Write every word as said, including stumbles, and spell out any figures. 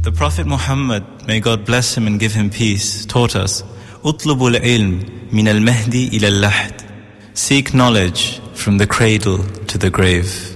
The Prophet Muhammad, may God bless him and give him peace, taught us, "Utlubul ilm min al-mahdi ila al-lahd." Seek knowledge from the cradle to the grave.